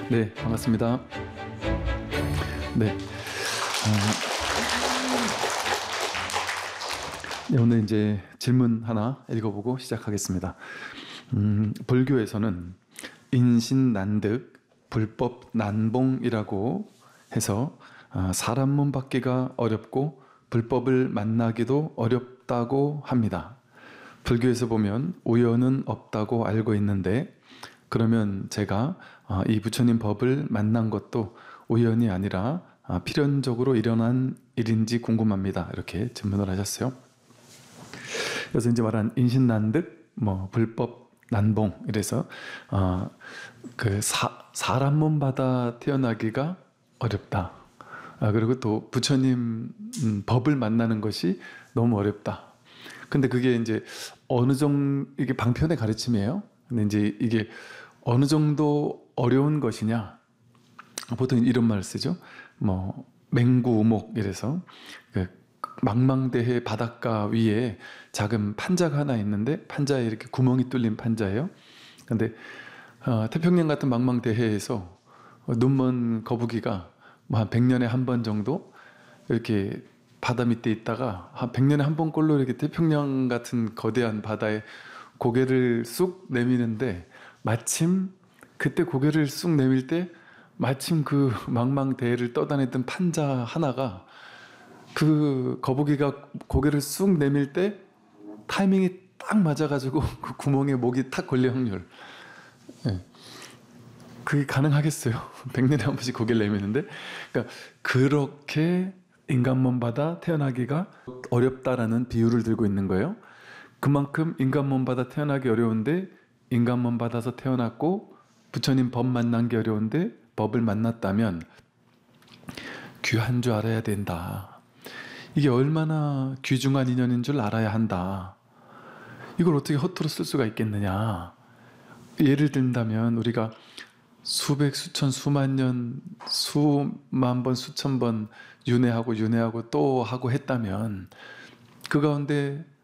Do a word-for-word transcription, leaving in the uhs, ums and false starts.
네, 반갑습니다. 네. 어, 네, 오늘 이제 질문 하나 읽어보고 시작하겠습니다. 음, 불교에서는 인신난득, 불법 난봉이라고 해서 아, 사람 몸 받기가 어렵고 불법을 만나기도 어렵다고 합니다. 불교에서 보면 우연은 없다고 알고 있는데, 그러면 제가 아, 이 부처님 법을 만난 것도 우연이 아니라 아, 필연적으로 일어난 일인지 궁금합니다. 이렇게 질문을 하셨어요. 그래서 이제 말한 인신난득, 뭐 불법 난봉, 이래서 어, 그 사, 사람 몸 받아 태어나기가 어렵다. 아, 그리고 또 부처님 음, 법을 만나는 것이 너무 어렵다. 근데 그게 이제 어느 정도 이게 방편의 가르침이에요. 근데 이제 이게 어느 정도 어려운 것이냐? 보통 이런 말을 쓰죠. 뭐 맹구우목 이래서 그 망망대해 바닷가 위에 작은 판자가 하나 있는데 판자에 이렇게 구멍이 뚫린 판자예요. 근데 어, 태평양 같은 망망대해에서 눈먼 거북이가 뭐 한 백 년에 한 번 정도 이렇게 바다 밑에 있다가 한 백 년에 한 번꼴로 이렇게 태평양 같은 거대한 바다에 고개를 쑥 내미는데, 마침 그때 고개를 쑥 내밀 때 마침 그 망망대해를 떠다녔던 판자 하나가 그 거북이가 고개를 쑥 내밀 때 타이밍이 딱 맞아가지고 그 구멍에 목이 탁 걸릴 확률. 예. 그게 가능하겠어요? 백 년에 한 번씩 고개를 내미는데. 그러니까 그렇게 인간 몸 받아 태어나기가 어렵다라는 비유를 들고 있는 거예요. 그만큼 인간 몸 받아 태어나기 어려운데 인간 몸 받아서 태어났고, 부처님 법 만난 게 어려운데 법을 만났다면 귀한 줄 알아야 된다. 이게 얼마나 귀중한 인연인 줄 알아야 한다. 이걸 어떻게 허투루 쓸 수가 있겠느냐. 예를 든다면 우리가 수백, 수천, 수만 년, 수만 번, 수천 번 윤회하고 윤회하고 또 하고 했다면 그 가운데